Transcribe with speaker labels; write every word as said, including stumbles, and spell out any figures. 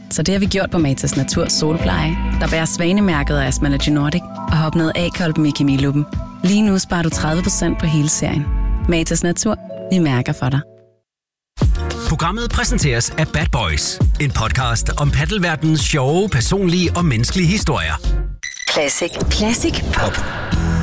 Speaker 1: Så det har vi gjort på Matas Natur Solpleje, der bærer svanemærket af Astma Nordic og har opnået A-kolben i Kemiluppen. Lige nu sparer du tredive procent på hele serien. Matas Natur, vi mærker for dig.
Speaker 2: Programmet præsenteres af Bad Boys, en podcast om paddelverdenens sjove, personlige og menneskelige historier.
Speaker 1: Classic. Classic Pop.